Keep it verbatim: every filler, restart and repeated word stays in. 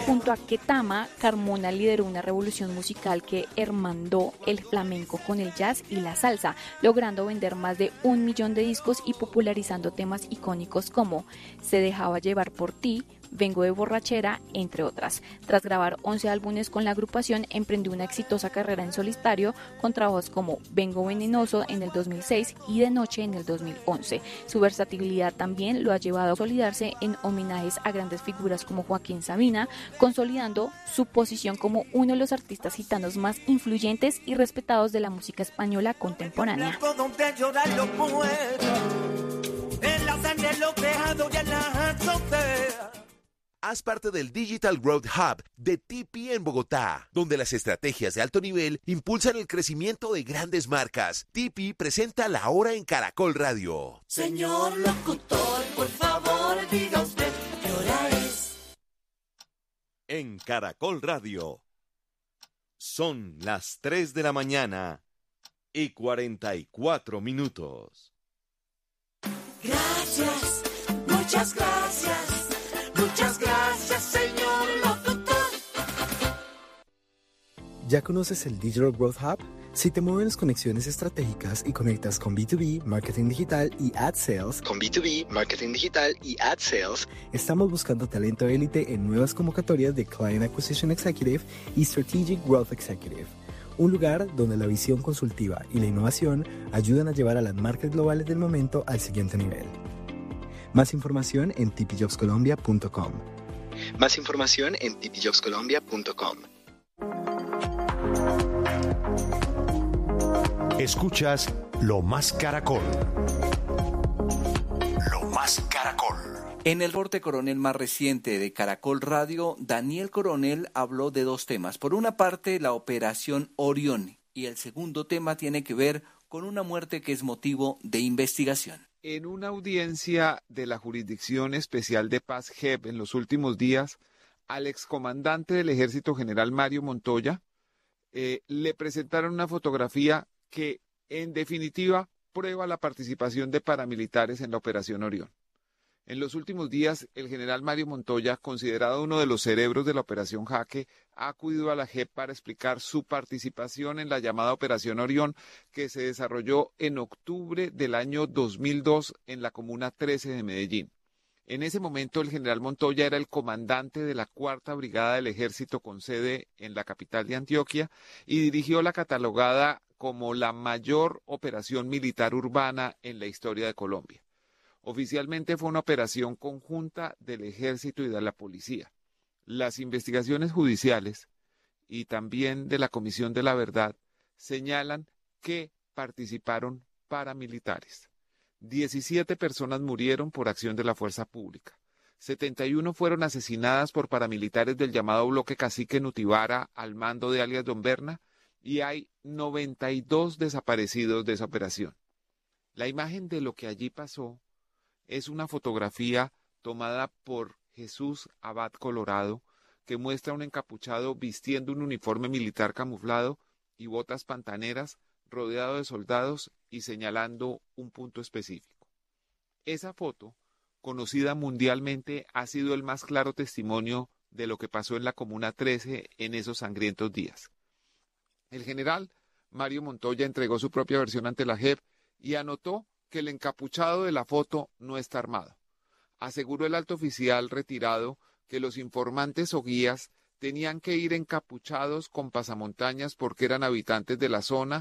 Junto a Ketama, Carmona lideró una revolución musical que hermandó el flamenco con el jazz y la salsa, logrando vender más de un millón de discos y popularizando temas icónicos como Se dejaba llevar por ti, Vengo de borrachera, entre otras. Tras grabar once álbumes con la agrupación, emprendió una exitosa carrera en solitario con trabajos como Vengo venenoso en el dos mil seis y De noche en el dos mil once. Su versatilidad también lo ha llevado a consolidarse en homenajes a grandes figuras como Joaquín Sabina, consolidando su posición como uno de los artistas gitanos más influyentes y respetados de la música española contemporánea. Haz parte del Digital Growth Hub de Tipi en Bogotá, donde las estrategias de alto nivel impulsan el crecimiento de grandes marcas. Tipi presenta La Hora en Caracol Radio. Señor locutor, por favor, diga usted qué hora es. En Caracol Radio son las tres de la mañana y cuarenta y cuatro minutos. Gracias, muchas gracias. Muchas gracias, señor locutor. ¿Ya conoces el Digital Growth Hub? Si te mueven las conexiones estratégicas y conectas con B dos B, marketing digital y ad sales, con B dos B, marketing digital y ad sales, estamos buscando talento élite en nuevas convocatorias de Client Acquisition Executive y Strategic Growth Executive. Un lugar donde la visión consultiva y la innovación ayudan a llevar a las marcas globales del momento al siguiente nivel. Más información en t p jobs colombia punto com. Más información en t p jobs colombia punto com. Escuchas Lo Más Caracol. Lo Más Caracol. En el reporte Coronel más reciente de Caracol Radio, Daniel Coronel habló de dos temas. Por una parte, la operación Orión, y el segundo tema tiene que ver con una muerte que es motivo de investigación. En una audiencia de la Jurisdicción Especial de Paz J E P en los últimos días, al excomandante del Ejército General Mario Montoya eh, le presentaron una fotografía que, en definitiva, prueba la participación de paramilitares en la Operación Orión. En los últimos días, el general Mario Montoya, considerado uno de los cerebros de la Operación Jaque, ha acudido a la J E P para explicar su participación en la llamada Operación Orión, que se desarrolló en octubre del año dos mil dos en la Comuna trece de Medellín. En ese momento, el general Montoya era el comandante de la Cuarta Brigada del Ejército con sede en la capital de Antioquia y dirigió la catalogada como la mayor operación militar urbana en la historia de Colombia. Oficialmente fue una operación conjunta del Ejército y de la Policía. Las investigaciones judiciales y también de la Comisión de la Verdad señalan que participaron paramilitares. diecisiete personas murieron por acción de la fuerza pública. setenta y uno fueron asesinadas por paramilitares del llamado bloque Cacique Nutibara al mando de alias Don Berna y hay noventa y dos desaparecidos de esa operación. La imagen de lo que allí pasó es una fotografía tomada por Jesús Abad Colorado, que muestra a un encapuchado vistiendo un uniforme militar camuflado y botas pantaneras, rodeado de soldados y señalando un punto específico. Esa foto, conocida mundialmente, ha sido el más claro testimonio de lo que pasó en la Comuna trece en esos sangrientos días. El general Mario Montoya entregó su propia versión ante la J E P y anotó que el encapuchado de la foto no está armado. Aseguró el alto oficial retirado que los informantes o guías tenían que ir encapuchados con pasamontañas porque eran habitantes de la zona